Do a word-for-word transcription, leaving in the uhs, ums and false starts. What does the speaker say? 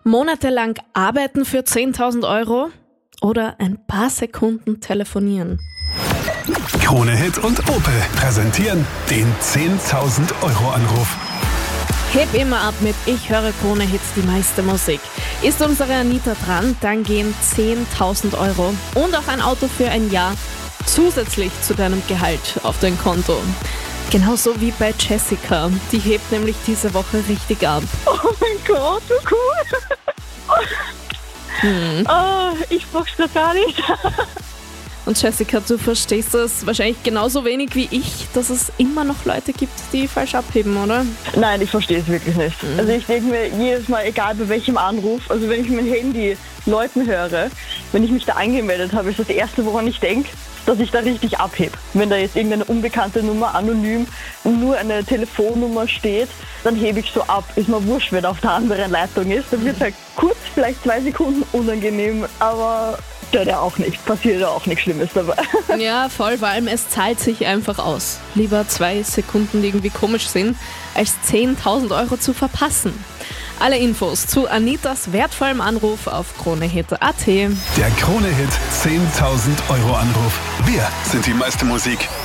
Monatelang arbeiten für zehntausend Euro oder ein paar Sekunden telefonieren? Krone Hit und Opel präsentieren den zehntausend Euro Anruf. Heb immer ab mit Ich höre Krone Hits, die meiste Musik. Ist unsere Anita dran, dann gehen zehntausend Euro und auch ein Auto für ein Jahr zusätzlich zu deinem Gehalt auf dein Konto. Genauso wie bei Jessica. Die hebt nämlich diese Woche richtig ab. Oh mein Gott, so cool. Hm. Oh, ich brauch's das gar nicht. Und Jessica, du verstehst das wahrscheinlich genauso wenig wie ich, dass es immer noch Leute gibt, die falsch abheben, oder? Nein, ich verstehe es wirklich nicht. Mhm. Also ich denke mir jedes Mal, egal bei welchem Anruf, also wenn ich mein Handy Leuten höre, wenn ich mich da angemeldet habe, ist das Erste, woran ich denke, dass ich da richtig abhebe. Wenn da jetzt irgendeine unbekannte Nummer anonym und nur eine Telefonnummer steht, dann hebe ich so ab. Ist mir wurscht, wenn er auf der anderen Leitung ist. Dann wird es halt kurz, vielleicht zwei Sekunden unangenehm, aber stört ja auch nicht. Passiert ja auch nichts Schlimmes dabei. Ja, voll, vor allem es zahlt sich einfach aus. Lieber zwei Sekunden, die irgendwie komisch sind, als zehntausend Euro zu verpassen. Alle Infos zu Anitas wertvollem Anruf auf kronehit punkt at. Der Krone Hit zehntausend Euro Anruf. Wir sind die meiste Musik.